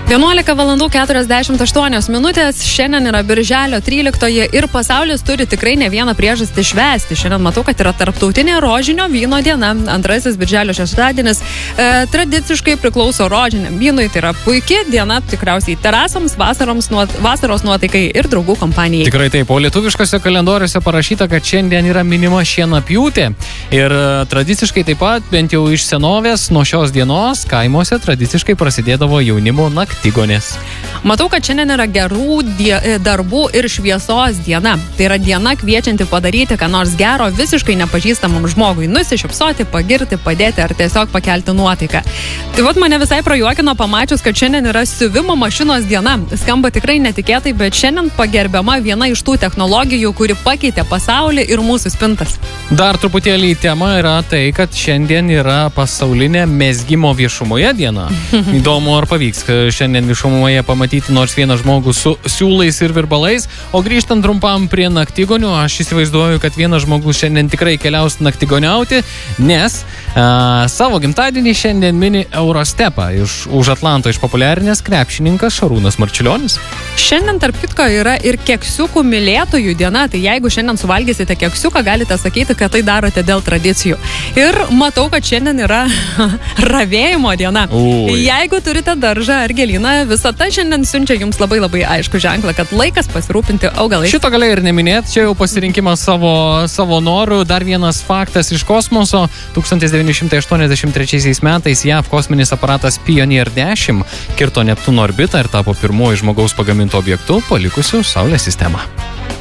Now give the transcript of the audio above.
11:48. Šiandien yra birželio 13 ir pasaulis turi tikrai ne vieną priežastį švęsti. Šiandien matau, kad yra tarptautinė rožinio vyno diena. Antrasis birželio šeštadienis tradiciškai priklauso rožiniam vynui. Tai yra puikia diena tikriausiai terasoms, vasaros nuotaikai ir draugų kompanijai. Tikrai taip, o lietuviškose kalendoriuose parašyta, kad šiandien yra minima šienapjūtė. Ir tradiciškai taip pat, bent jau iš senovės, nuo šios dienos kaimuose tradiciškai prasidėdavo jaunimo naktigonės. Matau, kad šiandien yra gerų darbų ir šviesos diena. Tai yra diena kviečianti padaryti ką nors gero visiškai nepažįstamam žmogui. Nusišypsoti, pagirti, padėti ar tiesiog pakelti nuotaiką. Tai vat mane visai prajuokino pamačius, kad šiandien yra siuvimo mašinos diena. Skamba tikrai netikėtai, bet šiandien pagerbiama viena iš tų technologijų, kuri pakeitė pasaulį ir mūsų spintas. Dar truputėlį tema yra tai, kad šiandien yra pasaulinė mezgimo viešumoje diena. Įdomu, ar pavyks šiandien viešumoje pamatyti nors vieną žmogų su siūlais ir virbalais. O grįžtant trumpam prie naktigonių, aš įsivaizduoju, kad vienas žmogus šiandien tikrai keliaus naktigoniauti, nes savo gimtadienį šiandien mini Eurostepą už Atlanto išpopuliarinęs krepšininkas Šarūnas Marčiulionis. Šiandien, tarp kitko, yra ir keksiukų mylėtojų diena. Tai jeigu šiandien suvalgysite keksiuką, galite sakyti, kad tai darote dėl tradicijų. Ir matau, kad šiandien yra ravėjimo diena. Jeigu turite daržą ar gėlyną, visata šiandien siunčia jums labai aišku ženklą, kad laikas pasirūpinti augalais. Šito gali ir neminėti, čia jau pasirinkimas savo norų. Dar vienas faktas iš kosmoso. 1983 metais JAV kosminis aparatas Pioneer 10 kirto Neptūno orbitą ir tapo pirmuoju žmogaus pagamintu objektu palikusiu Saulės sistemą.